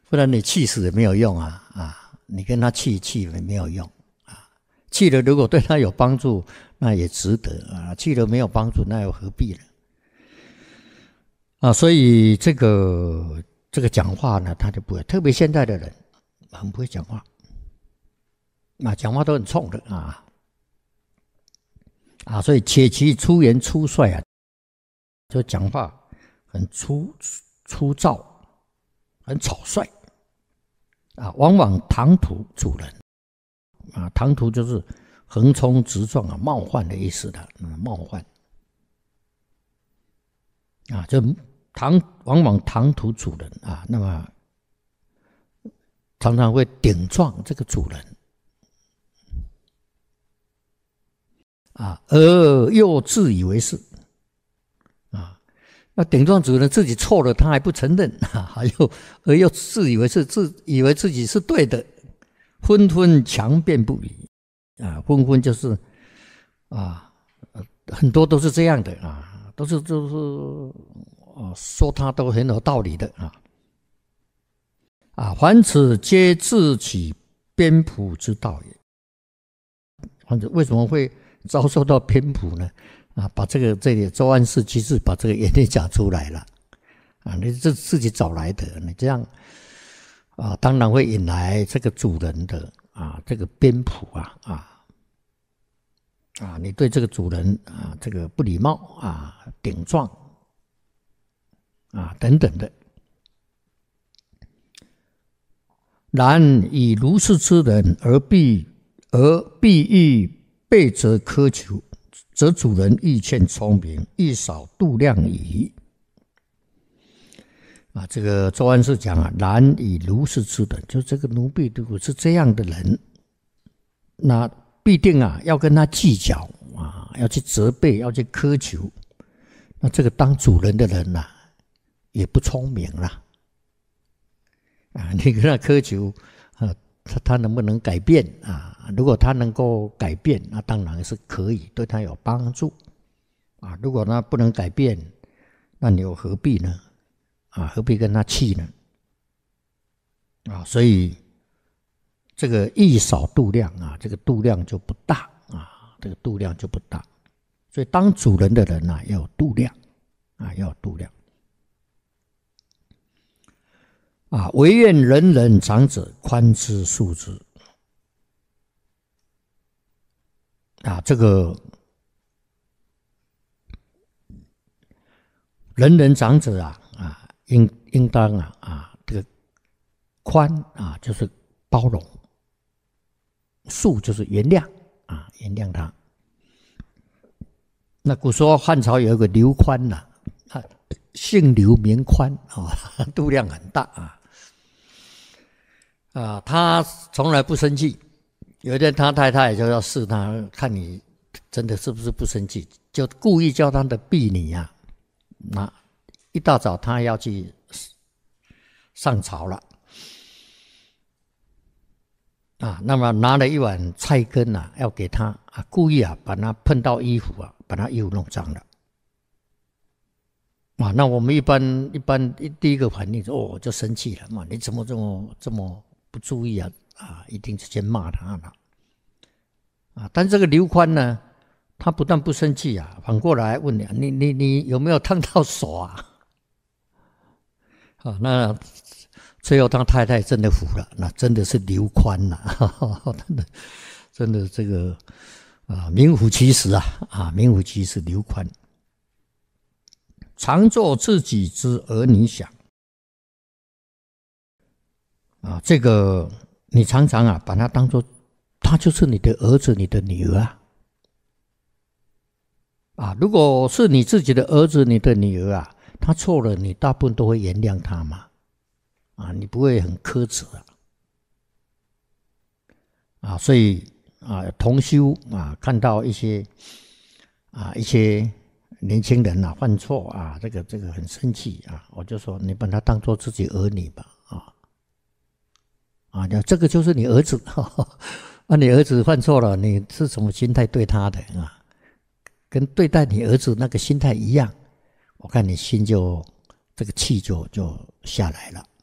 不然你气死也没有用你跟他气也没有用气了如果对他有帮助，那也值得气了没有帮助，那又何必呢所以这个讲话呢，他就不会，特别现在的人很不会讲话讲话都很冲的所以且其出言粗率就讲话很粗糙，很草率往往唐突主人唐突就是横冲直撞冒犯的意思的冒犯就往往唐突主人那么常常会顶撞这个主人而又自以为是那顶撞主人自己错了，他还不承认而又自以为是，以为自己是对的，纷纷强辩不已纷纷就是很多都是这样的都是说他都很有道理的凡此皆自取偏颇之道也。为什么会遭受到偏颇呢？把这里周安世居士把这个原理讲出来了你是自己找来的，你这样当然会引来这个主人的这个偏颇你对这个主人这个不礼貌顶撞等等的。然以如是之人而必欲备责苛求，则主人亦欠聪明，亦少度量矣这个周安世讲然以如是之人，就这个奴婢如果是这样的人，那必定要跟他计较要去责备，要去苛求，那这个当主人的人也不聪明了你跟他苛求他能不能改变如果他能够改变，那当然是可以，对他有帮助如果他不能改变，那你又何必呢何必跟他气呢所以这个益少度量这个度量就不大这个度量就不大。所以当主人的人要有度量要有度量唯愿人人长者宽之恕之这个人人长者应当这个宽就是包容，恕就是原谅原谅他。那古时候汉朝有一个刘宽姓刘名宽度量很大他从来不生气。有一天他太太就要试他，看你真的是不是不生气，就故意叫他的婢女那一大早他要去上朝了那么拿了一碗菜根要给他故意把他碰到衣服把他衣服弄脏了那我们一般第一个反应就生气了你怎么这么不注意一定是先骂他了但这个刘宽呢，他不但不生气反过来问你有没有烫到手那最后他太太真的服了，那真的是刘宽真的这个名副其实名副其实刘宽。常作自己之儿女想这个你常常把他当作他就是你的儿子你的女儿如果是你自己的儿子你的女儿他错了，你大部分都会原谅他嘛你不会很苛责所以同修看到一些年轻人犯错这个很生气我就说你把他当作自己儿女吧这个就是你儿子你儿子犯错了，你是什么心态对他的跟对待你儿子那个心态一样，我看你心就这个气就下来了